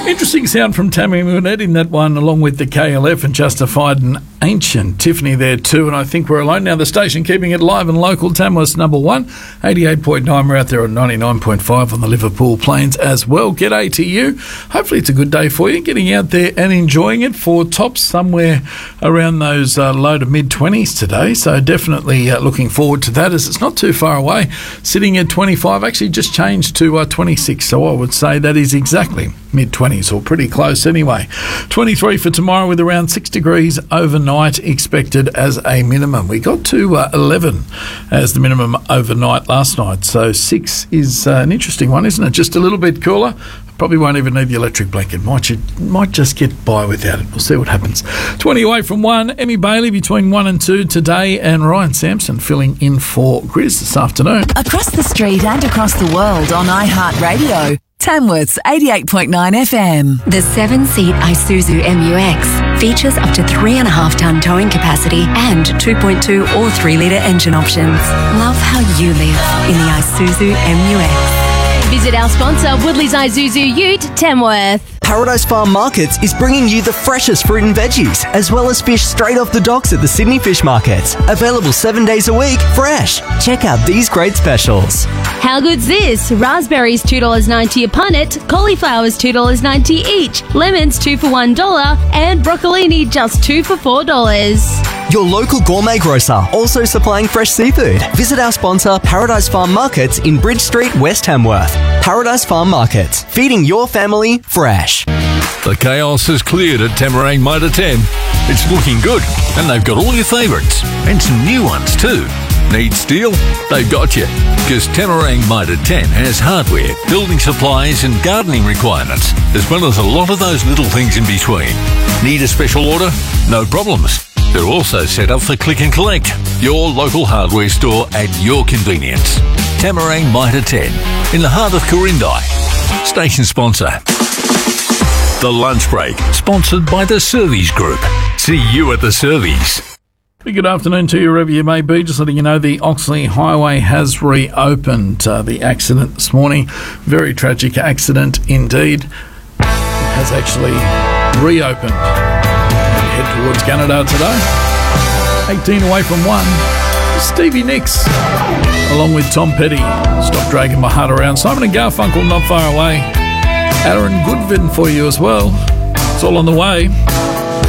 Interesting sound from Tammy Munette in that one, along with the KLF and Justified and Ancient. Tiffany there too, and I think we're alone now. The station keeping it live and local. Tamworth's number one, 88.9. We're out there on 99.5 on the Liverpool Plains as well. G'day to you. Hopefully it's a good day for you, getting out there and enjoying it. For tops somewhere around those low to mid-20s today, so definitely looking forward to that, as it's not too far away. Sitting at 25, actually just changed to 26, so I would say that is exactly mid-20s, or pretty close anyway. 23 for tomorrow, with around 6 degrees overnight expected as a minimum. We got to 11 as the minimum overnight last night, so 6 is an interesting one, isn't it? Just a little bit cooler. Probably won't even need the electric blanket. Might just get by without it. We'll see what happens. 20 away from 1. Emmy Bailey between 1 and 2 today, and Ryan Sampson filling in for Grizz this afternoon. Across the street and across the world on iHeartRadio. Tamworth's 88.9 FM. The 7-seat Isuzu MU-X features up to 3.5-ton towing capacity and 2.2 or 3-litre engine options. Love how you live in the Isuzu MU-X. Visit our sponsor, Woodley's Isuzu Ute, Tamworth. Paradise Farm Markets is bringing you the freshest fruit and veggies, as well as fish straight off the docks at the Sydney Fish Market. Available 7 days a week, fresh. Check out these great specials. How good's this? Raspberries $2.90 a punnet, cauliflowers $2.90 each, lemons 2 for $1, and broccolini just 2 for $4. Your local gourmet grocer, also supplying fresh seafood. Visit our sponsor, Paradise Farm Markets in Bridge Street, West Tamworth. Paradise Farm Markets, feeding your family fresh. The chaos has cleared at Tamarang Mitre 10. It's looking good, and they've got all your favourites, and some new ones too. Need steel? They've got you. Because Tamarang Mitre 10 has hardware, building supplies and gardening requirements, as well as a lot of those little things in between. Need a special order? No problems. They're also set up for click and collect. Your local hardware store at your convenience. Tamarang Mitre 10, in the heart of Corindai. Station sponsor. The Lunch Break, sponsored by the Servies Group. See you at the Servies. Good afternoon to you, wherever you may be. Just letting you know the Oxley Highway has reopened. The accident this morning, very tragic accident indeed, has actually reopened. Head towards Canada today. 18 away from 1. Stevie Nicks, along with Tom Petty. Stop Dragging My Heart Around. Simon and Garfunkel not far away. Aaron Goodwin for you as well. It's all on the way.